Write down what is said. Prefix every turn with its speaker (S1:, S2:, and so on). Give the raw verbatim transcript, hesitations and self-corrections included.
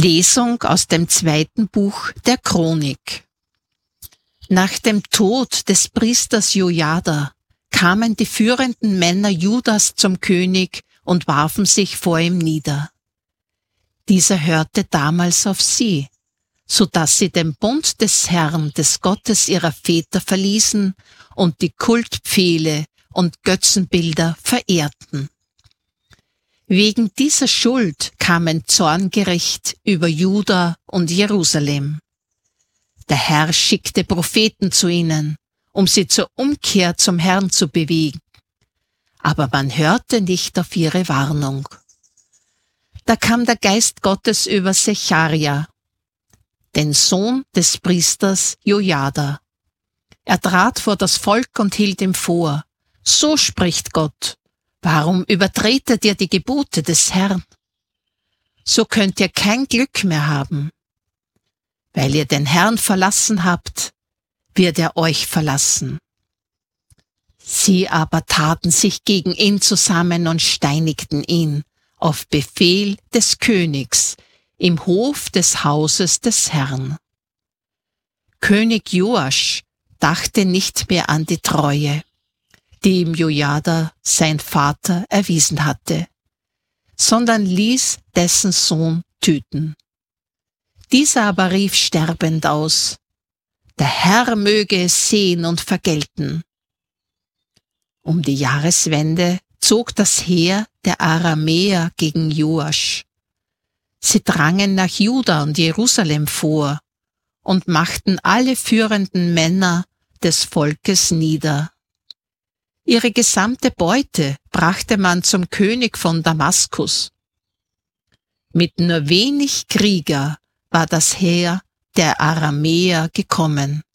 S1: Lesung aus dem zweiten Buch der Chronik. Nach dem Tod des Priesters Jojada kamen die führenden Männer Judas zum König und warfen sich vor ihm nieder. Dieser hörte damals auf sie, so dass sie den Bund des Herrn, des Gottes ihrer Väter verließen und die Kultpfähle und Götzenbilder verehrten. Wegen dieser Schuld kam ein Zorngericht über Juda und Jerusalem. Der Herr schickte Propheten zu ihnen, um sie zur Umkehr zum Herrn zu bewegen. Aber man hörte nicht auf ihre Warnung. Da kam der Geist Gottes über Secharia, den Sohn des Priesters Jojada. Er trat vor das Volk und hielt ihm vor: So spricht Gott, warum übertretet ihr die Gebote des Herrn? So könnt ihr kein Glück mehr haben. Weil ihr den Herrn verlassen habt, wird er euch verlassen. Sie aber taten sich gegen ihn zusammen und steinigten ihn auf Befehl des Königs im Hof des Hauses des Herrn. König Joasch dachte nicht mehr an die Treue, die ihm Jojada, sein Vater, erwiesen hatte, sondern ließ dessen Sohn töten. Dieser aber rief sterbend aus: Der Herr möge es sehen und vergelten. Um die Jahreswende zog das Heer der Aramäer gegen Joasch. Sie drangen nach Juda und Jerusalem vor und machten alle führenden Männer des Volkes nieder. Ihre gesamte Beute brachte man zum König von Damaskus. Mit nur wenig Krieger war das Heer der Aramäer gekommen.